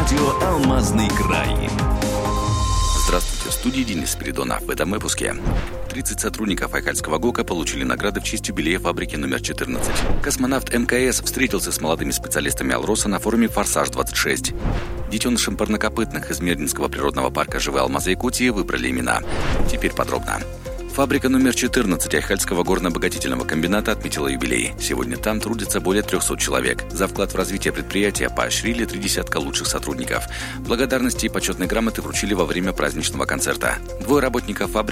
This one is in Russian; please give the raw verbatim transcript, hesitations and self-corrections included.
Радио «Алмазный край». Здравствуйте, в студии Денис Спиридонов. В этом выпуске. тридцать сотрудников Айкальского ГОКа получили награды в честь юбилея фабрики номер четырнадцать. Космонавт эм ка эс встретился с молодыми специалистами Алроса на форуме «Форсаж двадцать шесть». Детенышам парнокопытных из Мернинского природного парка «Живые алмазы Якутии» выбрали имена. Теперь подробно. Фабрика номер четырнадцать Айкальского горно-обогатительного комбината отметила юбилей. Сегодня там трудится более трехсот человек. За вклад в развитие предприятия поощрили три десятка лучших сотрудников. Благодарности и почетные грамоты вручили во время праздничного концерта. Двое работников фабрики